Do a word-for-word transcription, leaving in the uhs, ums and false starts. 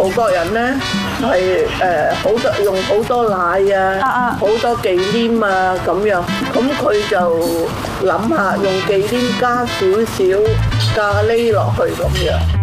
葡國人咧係誒好多用好多奶啊，好多忌廉啊咁樣，咁佢就諗下用忌廉加少少咖喱落去咁樣。